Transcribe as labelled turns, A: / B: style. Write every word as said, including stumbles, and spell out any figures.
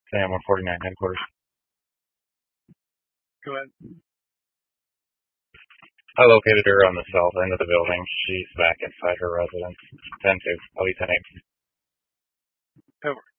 A: Sam one forty-nine headquarters.
B: Go ahead.
A: I located her on the south end of the building. She's back inside her residence. ten two. I'll be ten eight.
B: Over.